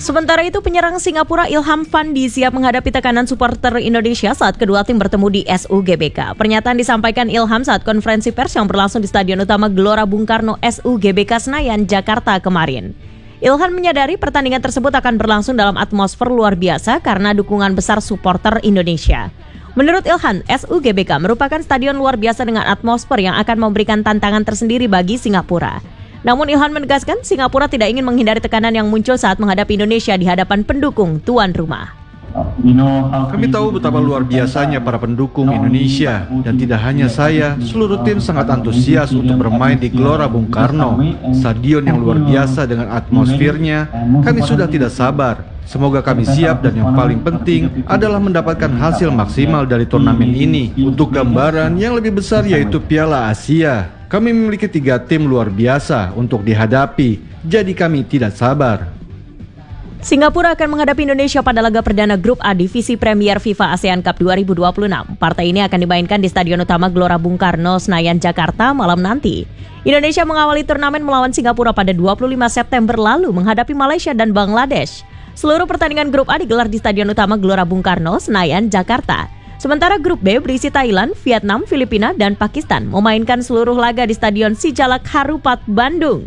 Sementara itu, penyerang Singapura Ilham Fandi siap menghadapi tekanan supporter Indonesia saat kedua tim bertemu di SUGBK. Pernyataan disampaikan Ilham saat konferensi pers yang berlangsung di Stadion Utama Gelora Bung Karno SUGBK Senayan, Jakarta kemarin. Ilham menyadari pertandingan tersebut akan berlangsung dalam atmosfer luar biasa karena dukungan besar supporter Indonesia. Menurut Ilham, SUGBK merupakan stadion luar biasa dengan atmosfer yang akan memberikan tantangan tersendiri bagi Singapura. Namun Ilham menegaskan Singapura tidak ingin menghindari tekanan yang muncul saat menghadapi Indonesia di hadapan pendukung tuan rumah. Kami tahu betapa luar biasanya para pendukung Indonesia dan tidak hanya saya, seluruh tim sangat antusias untuk bermain di Gelora Bung Karno, stadion yang luar biasa dengan atmosfernya. Kami sudah tidak sabar. Semoga kami siap dan yang paling penting adalah mendapatkan hasil maksimal dari turnamen ini untuk gambaran yang lebih besar yaitu Piala Asia. Kami memiliki 3 tim luar biasa untuk dihadapi, jadi kami tidak sabar. Singapura akan menghadapi Indonesia pada laga perdana Grup A Divisi Premier FIFA ASEAN Cup 2026. Partai ini akan dimainkan di Stadion Utama Gelora Bung Karno, Senayan, Jakarta malam nanti. Indonesia mengawali turnamen melawan Singapura pada 25 September lalu menghadapi Malaysia dan Bangladesh. Seluruh pertandingan Grup A digelar di Stadion Utama Gelora Bung Karno, Senayan, Jakarta. Sementara Grup B berisi Thailand, Vietnam, Filipina, dan Pakistan memainkan seluruh laga di Stadion Sijalak Harupat, Bandung.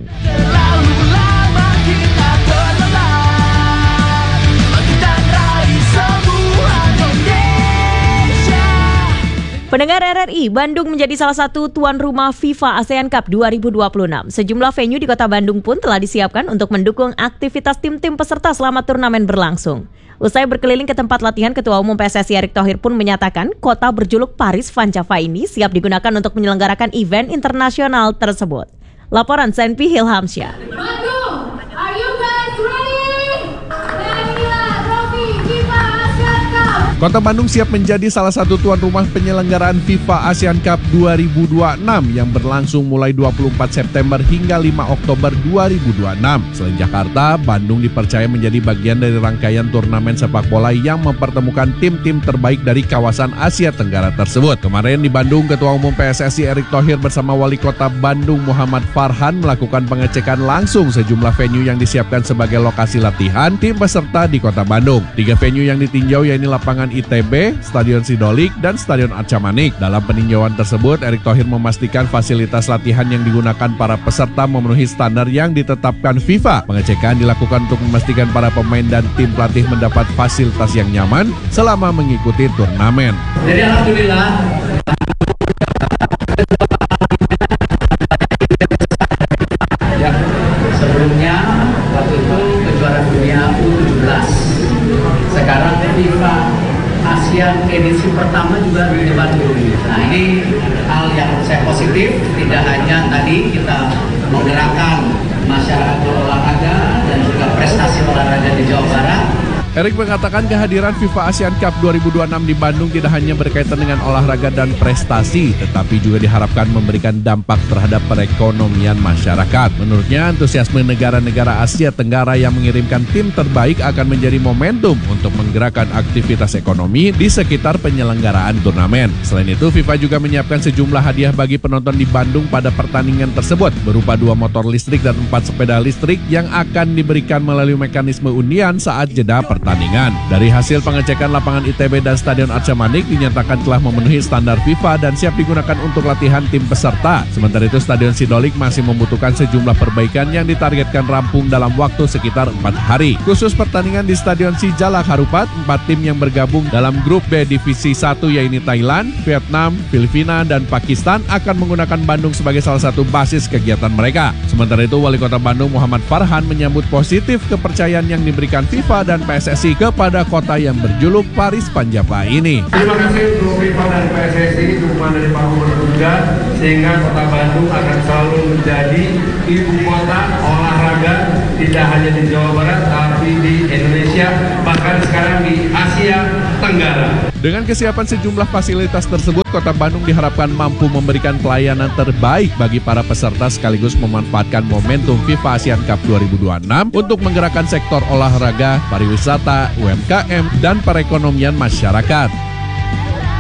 Pendengar RRI, Bandung menjadi salah satu tuan rumah FIFA ASEAN Cup 2026. Sejumlah venue di kota Bandung pun telah disiapkan untuk mendukung aktivitas tim-tim peserta selama turnamen berlangsung. Usai berkeliling ke tempat latihan, Ketua Umum PSSI Erick Thohir pun menyatakan kota berjuluk Paris Van Java ini siap digunakan untuk menyelenggarakan event internasional tersebut. Laporan Senpi Hilhamsyah. Bandung, are you guys ready? Inilah trofi FIFA ASEAN Cup. Kota Bandung siap menjadi salah satu tuan rumah penyelenggaraan FIFA ASEAN Cup 2026 yang berlangsung mulai 24 September hingga 5 Oktober 2026. Selain Jakarta, Bandung dipercaya menjadi bagian dari rangkaian turnamen sepak bola yang mempertemukan tim-tim terbaik dari kawasan Asia Tenggara tersebut. Kemarin di Bandung, Ketua Umum PSSI Erick Thohir bersama Wali Kota Bandung Muhammad Farhan melakukan pengecekan langsung sejumlah venue yang disiapkan sebagai lokasi latihan tim peserta di Kota Bandung. 3 venue yang ditinjau yaitu lapangan ITB, Stadion Sidolik, dan Stadion Arca Manik. Dalam peninjauan tersebut, Erick Thohir memastikan fasilitas latihan yang digunakan para peserta memenuhi standar yang ditetapkan FIFA. Pengecekan dilakukan untuk memastikan para pemain dan tim pelatih mendapat fasilitas yang nyaman selama mengikuti turnamen. Jadi alhamdulillah ya, sebelumnya waktu itu kejuaraan dunia U17, sekarang FIFA ASEAN edisi pertama juga di Bandung. Nah, ini hal yang saya positif, tidak hanya tadi kita menggerakkan masyarakat berolahraga dan juga prestasi olahraga di Jawa Barat. Erick mengatakan kehadiran FIFA ASEAN Cup 2026 di Bandung tidak hanya berkaitan dengan olahraga dan prestasi, tetapi juga diharapkan memberikan dampak terhadap perekonomian masyarakat. Menurutnya, antusiasme negara-negara Asia Tenggara yang mengirimkan tim terbaik akan menjadi momentum untuk menggerakkan aktivitas ekonomi di sekitar penyelenggaraan turnamen. Selain itu, FIFA juga menyiapkan sejumlah hadiah bagi penonton di Bandung pada pertandingan tersebut, berupa 2 motor listrik dan 4 sepeda listrik yang akan diberikan melalui mekanisme undian saat jeda pertandingan. Dari hasil pengecekan lapangan ITB dan Stadion Arca Manik dinyatakan telah memenuhi standar FIFA dan siap digunakan untuk latihan tim peserta. Sementara itu Stadion Sidolik masih membutuhkan sejumlah perbaikan yang ditargetkan rampung dalam waktu sekitar 4 hari. Khusus pertandingan di Stadion Sijalak Harupat, 4 tim yang bergabung dalam grup B Divisi 1 yaitu Thailand, Vietnam, Filipina, dan Pakistan akan menggunakan Bandung sebagai salah satu basis kegiatan mereka. Sementara itu Wali Kota Bandung Muhammad Farhan menyambut positif kepercayaan yang diberikan FIFA dan PSSI kepada kota yang berjuluk Paris Van Java ini. Terima kasih untuk FIFA dan PSSI, dukungan dari Pak Gubernur juga, sehingga kota Bandung akan selalu menjadi ibu kota olahraga, tidak hanya di Jawa Barat, tapi di Indonesia, bahkan sekarang di Asia Tenggara. Dengan kesiapan sejumlah fasilitas tersebut, Kota Bandung diharapkan mampu memberikan pelayanan terbaik bagi para peserta sekaligus memanfaatkan momentum FIFA ASEAN Cup 2026 untuk menggerakkan sektor olahraga, pariwisata, UMKM, dan perekonomian masyarakat.